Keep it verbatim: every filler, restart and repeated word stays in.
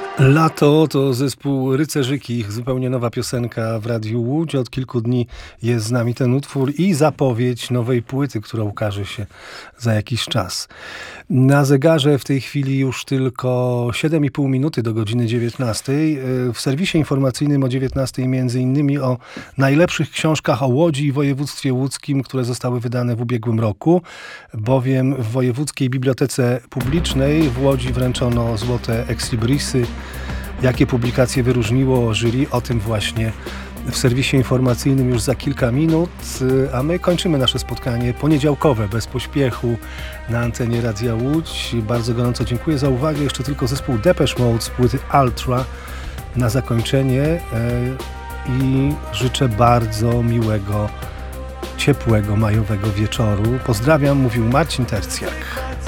Lato to zespół Rycerzyki, ich zupełnie nowa piosenka w Radiu Łódź. Od kilku dni jest z nami ten utwór i zapowiedź nowej płyty, która ukaże się za jakiś czas. Na zegarze w tej chwili już tylko siedem i pół minuty do godziny dziewiętnastej. W serwisie informacyjnym o dziewiętnastej między innymi o najlepszych książkach o Łodzi i województwie łódzkim, które zostały wydane w ubiegłym roku, bowiem w Wojewódzkiej Bibliotece Publicznej w Łodzi wręczono złote Exlibrisy. Jakie publikacje wyróżniło jury? O tym właśnie w serwisie informacyjnym już za kilka minut, a my kończymy nasze spotkanie poniedziałkowe, bez pośpiechu, na antenie Radia Łódź. Bardzo gorąco dziękuję za uwagę. Jeszcze tylko zespół Depeche Mode z płyty Ultra na zakończenie i życzę bardzo miłego, ciepłego, majowego wieczoru. Pozdrawiam, mówił Marcin Tercjak.